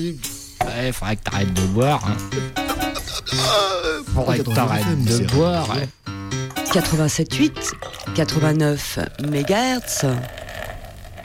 Ouais, faudrait que t'arrêtes de boire. Hein. Faudrait que t'arrêtes de boire. 87.8, 89 MHz.